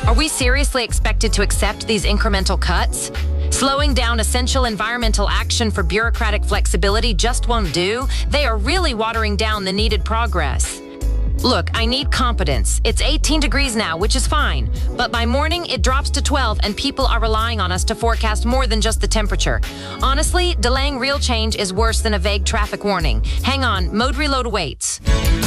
Are we seriously expected to accept these incremental cuts? Slowing down essential environmental action for bureaucratic flexibility just won't do. They are really watering down the needed progress. Look, I need competence. It's 18 degrees now, which is fine. But by morning, it drops to 12, and people are relying on us to forecast more than just the temperature. Honestly, delaying real change is worse than a vague traffic warning. Hang on, mode reload awaits.